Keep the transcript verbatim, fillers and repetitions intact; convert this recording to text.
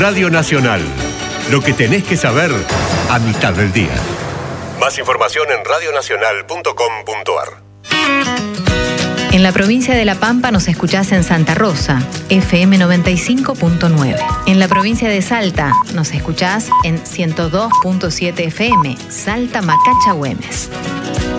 Radio Nacional. Lo que tenés que saber a mitad del día. Más información en radio nacional punto com punto a r. En la provincia de La Pampa nos escuchás en Santa Rosa, F M noventa y cinco punto nueve. En la provincia de Salta nos escuchás en ciento dos punto siete F M, Salta Macacha Güemes.